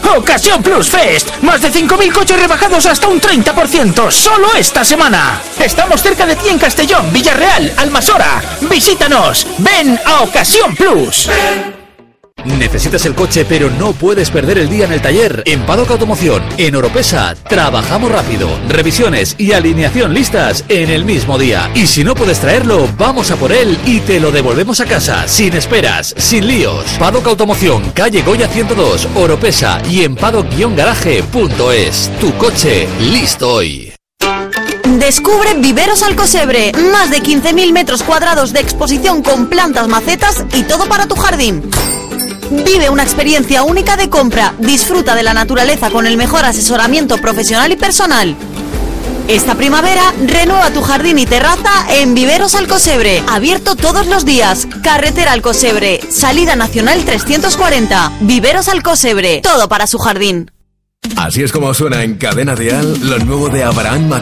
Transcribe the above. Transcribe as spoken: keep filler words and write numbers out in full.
Ocasión Plus Fest. Más de cinco mil coches rebajados hasta un treinta por ciento. Solo esta semana. Estamos cerca de ti en Castellón, Villarreal, Almasora. Visítanos. Ven a Ocasión Plus. ¿Necesitas el coche pero no puedes perder el día en el taller? En Paddock Automoción, en Oropesa, trabajamos rápido. Revisiones y alineación listas en el mismo día. Y si no puedes traerlo, vamos a por él y te lo devolvemos a casa, sin esperas, sin líos. Paddock Automoción, calle Goya ciento dos, Oropesa y en paddock guion garaje punto es. Tu coche, listo hoy. Descubre Viveros Alcosebre, más de quince mil metros cuadrados de exposición con plantas, macetas y todo para tu jardín. Vive una experiencia única de compra, disfruta de la naturaleza con el mejor asesoramiento profesional y personal. Esta primavera, renueva tu jardín y terraza en Viveros Alcosebre, abierto todos los días. Carretera Alcosebre, salida nacional trescientos cuarenta. Viveros Alcosebre, todo para su jardín. Así es como suena en Cadena Dial lo nuevo de Abraham Mateo.